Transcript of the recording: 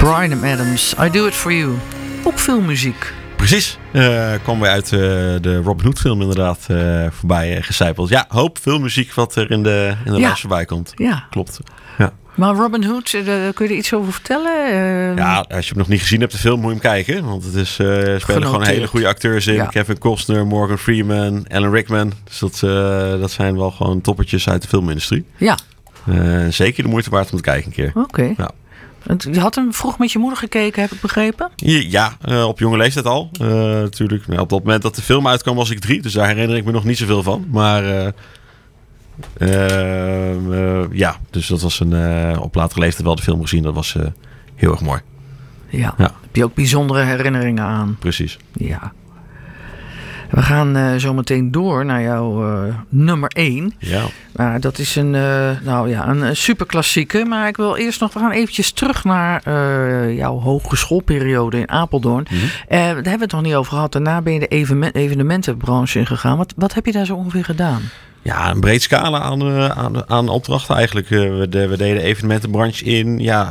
Bryan Adams, I Do It For You. Ook filmmuziek. Precies. Kwam weer uit de Robin Hood film inderdaad voorbij gecijpeld. Ja, hoop filmmuziek wat er in de lijst voorbij komt. Ja. Klopt. Ja. Maar Robin Hood, kun je er iets over vertellen? Ja, als je hem nog niet gezien hebt, de film, moet je hem kijken. Want het is spelen gewoon hele goede acteurs in. Ja. Kevin Costner, Morgan Freeman, Alan Rickman. Dus dat zijn wel gewoon toppertjes uit de filmindustrie. Ja. Zeker de moeite waard om te kijken een keer. Oké. Ja. Je had hem vroeg met je moeder gekeken, heb ik begrepen? Ja, op jonge leeftijd al. Natuurlijk. Op dat moment dat de film uitkwam was ik 3. Dus daar herinner ik me nog niet zoveel van. Maar dus dat was op latere leeftijd wel de film gezien. Dat was heel erg mooi. Ja. Heb je ook bijzondere herinneringen aan? Precies. Ja. We gaan zo meteen door naar jouw nummer 1. Ja. Dat is een superklassieke. Maar ik wil eerst nog... We gaan eventjes terug naar jouw hogeschoolperiode in Apeldoorn. Mm-hmm. Daar hebben we het nog niet over gehad. Daarna ben je de evenementenbranche ingegaan. Wat heb je daar zo ongeveer gedaan? Ja, een breed scala aan opdrachten eigenlijk. We deden de evenementenbranche in. Ja,